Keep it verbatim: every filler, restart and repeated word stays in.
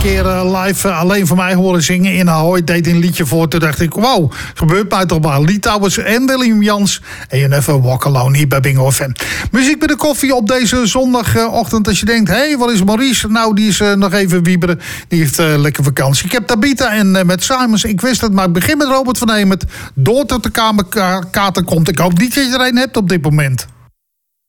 keer uh, live uh, alleen voor mij horen zingen in Ahoy. Deed een liedje voor. Toen dacht ik, wow, gebeurt mij toch maar. Litouwers en William Jans. En You Never Walk Alone hier bij Bingo F M. Muziek bij de koffie op deze zondagochtend. Als je denkt, hé, hey, wat is Maurice? Nou, die is uh, nog even wieberen. Die heeft uh, lekker vakantie. Ik heb Tabita en uh, met Simons. Ik wist het, maar ik begin met Robert van Hemert. Door tot de kamerkaarten komt. Ik hoop niet dat je er een hebt op dit moment.